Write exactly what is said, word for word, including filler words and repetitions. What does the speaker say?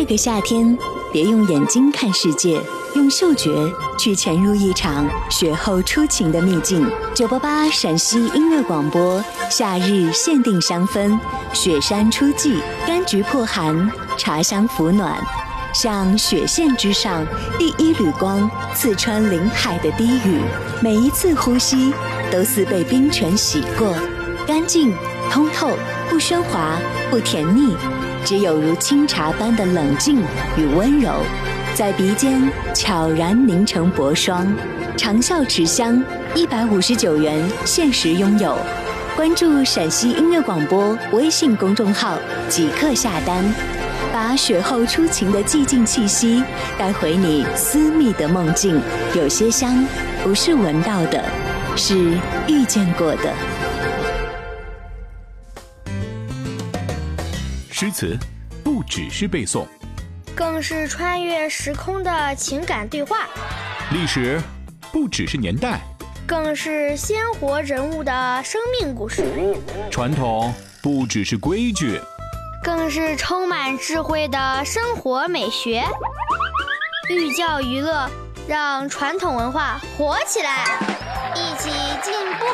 这个夏天，别用眼睛看世界，用嗅觉去潜入一场雪后初晴的秘境。九八八陕西音乐广播，夏日限定香氛，雪山初霁，柑橘破寒，茶香抚暖。像雪线之上第一缕光，刺穿林海的低语，每一次呼吸都似被冰泉洗过，干净通透，不喧哗，不甜腻，只有如清茶般的冷静与温柔，在鼻尖悄然凝成薄霜。长效持香，一百五十九元限时拥有。关注陕西音乐广播微信公众号，即刻下单，把雪后初晴的寂静气息带回你私密的梦境。有些香不是闻到的，是遇见过的。 诗词不只是背诵， 更是穿越时空的情感对话； 历史不只是年代， 更是鲜活人物的生命故事； 传统不只是规矩， 更是充满智慧的生活美学。寓教于乐，让传统文化活起来，一起进步。